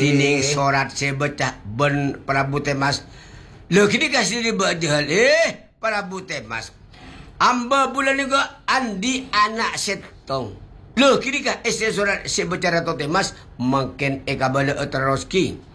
Tining sorat saya baca ben Prabu Temas. Lo kini kasih dibajal Prabu Temas. Amba bulan juga andi anak setong. Lo kini ka sorat saya baca Ratu Temas makin bala teroski.